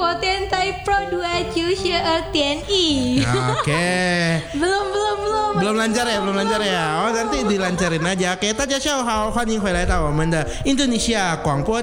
我电台 Pro 2就是2.1. Oke. Belum lancar ya. Oh, nanti dilancarin aja. Oke，大家下午好，欢迎回来到我们的印度尼西亚广播